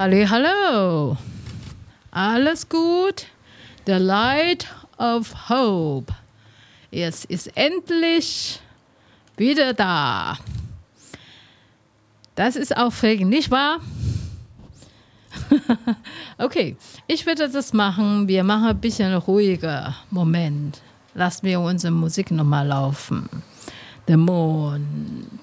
Hallo. Alles gut? The Light of Hope. Es ist endlich wieder da. Das ist aufregend, nicht wahr? Okay, ich werde das machen. Wir machen ein bisschen ruhiger. Moment. Lassen wir unsere Musik nochmal laufen. Der Mond.